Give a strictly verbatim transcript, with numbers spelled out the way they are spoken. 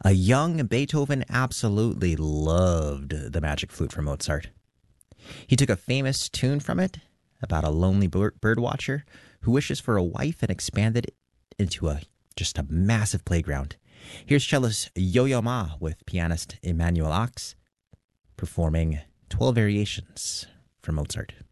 A young Beethoven absolutely loved the Magic Flute from Mozart. He took a famous tune from it about a lonely bird watcher who wishes for a wife and expanded it into a just a massive playground. Here's cellist Yo-Yo Ma with pianist Emanuel Ax performing twelve Variations from Mozart.